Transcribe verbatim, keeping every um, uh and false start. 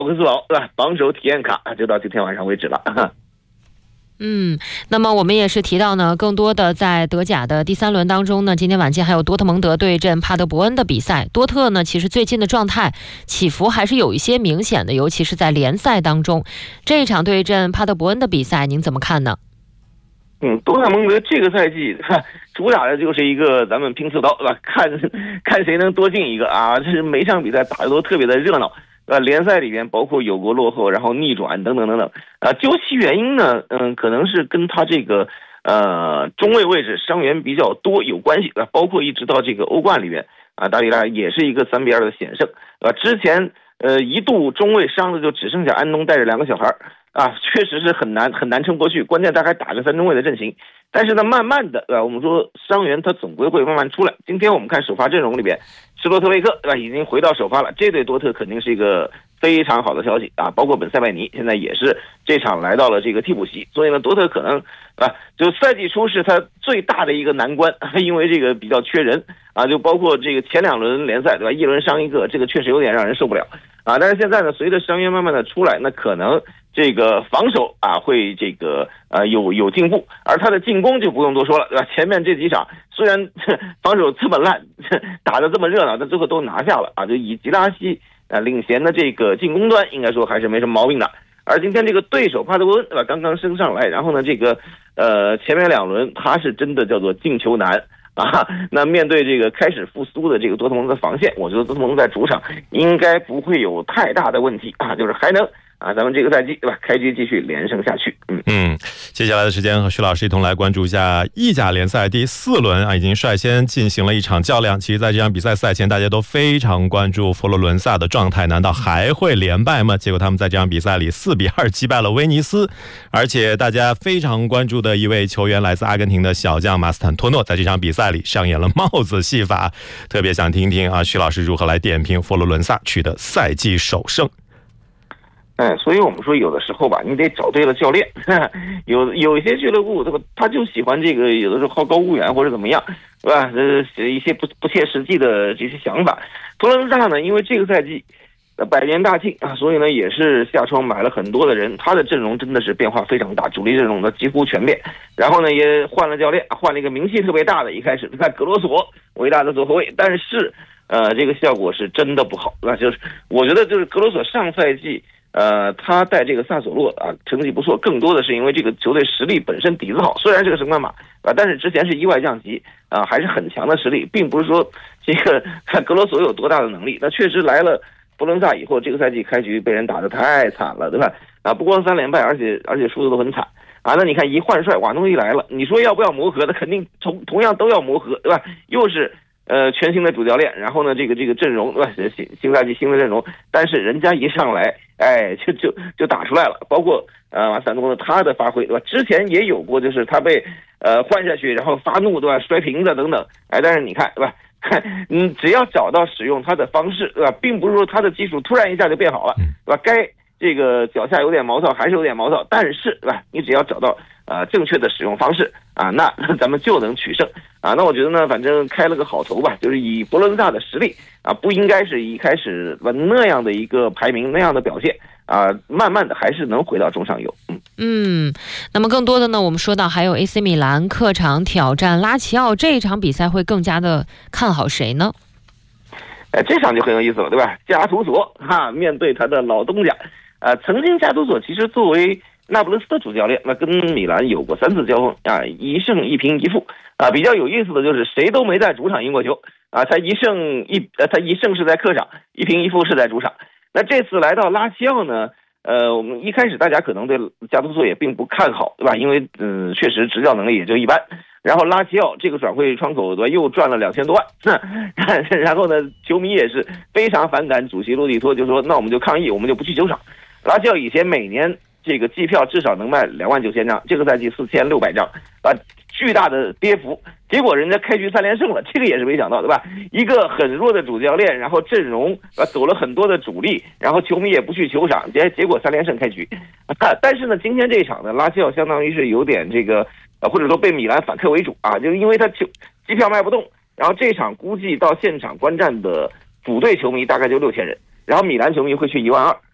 克斯堡，对吧？榜首体验卡就到今天晚上为止了。 嗯，那么我们也是提到呢，更多的在德甲的第三轮当中呢，今天晚间还有多特蒙德对阵帕德伯恩的比赛。多特呢，其实最近的状态起伏还是有一些明显的，尤其是在联赛当中。这一场对阵帕德伯恩的比赛，您怎么看呢？ 嗯，多特蒙德这个赛季主打的就是一个咱们拼刺刀，对吧？看看谁能多进一个啊！这是每场比赛打的都特别的热闹。呃，联赛里边包括有过落后，然后逆转等等等等。啊，究其原因呢，嗯，可能是跟他这个呃中卫位置伤员比较多有关系。啊，包括一直到这个欧冠里边啊，大利拉也是一个三比二的险胜。啊，之前呃一度中卫伤的就只剩下安东带着两个小孩啊，确实是很难很难撑过去。关键他还打着三中卫的阵型，但是呢，慢慢的，对吧？我们说伤员他总归会慢慢出来。今天我们看首发阵容里边，施洛特维克，对吧？已经回到首发了，这对多特肯定是一个非常好的消息啊。包括本塞拜尼现在也是这场来到了这个替补席，所以呢，多特可能啊，就赛季初是他最大的一个难关，因为这个比较缺人啊，就包括这个前两轮联赛，对吧？一轮伤一个，这个确实有点让人受不了啊。但是现在呢，随着伤员慢慢的出来，那可能这个防守啊会这个呃有有进步，而他的进攻就不用多说了，对吧？前面这几场虽然防守这么烂，打得这么热闹，但最后都拿下了啊，就以吉拉西啊领衔的这个进攻端，应该说还是没什么毛病的。而今天这个对手帕德伯恩，对吧？刚刚升上来，然后呢，这个呃前面两轮他是真的叫做进球难啊。那面对这个开始复苏的这个多特蒙德防线，我觉得多特蒙德在主场应该不会有太大的问题啊，就是还能啊，咱们这个赛季对吧，开局继续连胜下去。嗯嗯，接下来的时间和徐老师一同来关注一下意甲联赛第四轮啊，已经率先进行了一场较量。其实，在这场比赛赛前，大家都非常关注佛罗伦萨的状态，难道还会连败吗？结果他们在这场比赛里四比二击败了威尼斯，而且大家非常关注的一位球员，来自阿根廷的小将马斯坦托诺，在这场比赛里上演了帽子戏法。特别想听听啊，徐老师如何来点评佛罗伦萨取得赛季首胜。 哎，所以我们说有的时候吧，你得找对了教练。有有一些俱乐部，对吧？他就喜欢这个，有的时候好高骛远或者怎么样，对吧？呃，一些不不切实际的这些想法。佛罗伦萨呢，因为这个赛季百年大庆啊，所以呢也是下窗买了很多的人，他的阵容真的是变化非常大，主力阵容呢几乎全变。然后呢也换了教练，换了一个名气特别大的，一开始你看格罗索，伟大的左后卫，但是呃这个效果是真的不好。那就是我觉得就是格罗索上赛季。呃，他带这个萨索洛啊，成绩不错，更多的是因为这个球队实力本身底子好，虽然是个升官马啊，但是之前是意外降级啊，还是很强的实力，并不是说这个看格罗索有多大的能力。那确实来了佛罗伦萨以后，这个赛季开局被人打得太惨了，对吧？啊，不光三连败，而且而且输的都很惨啊。那你看一换帅，瓦诺伊来了，你说要不要磨合？那肯定同同样都要磨合，对吧？又是。呃，全新的主教练，然后呢，这个这个阵容，对吧？新新赛季新的阵容，但是人家一上来，哎，就就就打出来了。包括呃马斯坦托诺他的发挥，对吧？之前也有过，就是他被呃换下去，然后发怒，对吧？摔瓶子等等，哎，但是你看，对吧？看，嗯，只要找到使用他的方式，对吧？并不是说他的技术突然一下就变好了，对吧？该这个脚下有点毛糙，还是有点毛糙，但是，对吧？你只要找到呃正确的使用方式啊，那咱们就能取胜。啊，那我觉得呢，反正开了个好头吧，就是以佛罗伦萨的实力啊，不应该是一开始那样的一个排名那样的表现啊，慢慢的还是能回到中上游。嗯嗯，那么更多的呢，我们说到还有 A C 米兰客场挑战拉齐奥，这一场比赛会更加的看好谁呢？ 哎，这场就很有意思了，对吧？加图索哈面对他的老东家，啊，曾经加图索其实作为那不勒斯的主教练，那跟米兰有过三次交锋啊，一胜一平一负啊。比较有意思的就是谁都没在主场赢过球啊，他一胜一呃他一胜是在客场，一平一负是在主场。那这次来到拉齐奥呢，呃，我们一开始大家可能对加图索也并不看好，对吧？因为嗯、呃，确实执教能力也就一般。然后拉齐奥这个转会窗口对吧，又赚了两千多万，然后呢，球迷也是非常反感，主席罗蒂托就说，那我们就抗议，我们就不去球场。拉齐奥以前每年这个季票至少能卖两万九千张，这个赛季四千六百张，啊，巨大的跌幅。结果人家开局三连胜了，这个也是没想到，对吧？一个很弱的主教练，然后阵容啊走了很多的主力，然后球迷也不去球场，结结果三连胜开局。啊，但是呢，今天这一场呢，拉齐奥相当于是有点这个，呃，或者说被米兰反客为主啊，就是因为他球机票卖不动，然后这场估计到现场观战的主队球迷大概就六千人，然后米兰球迷会去一万二。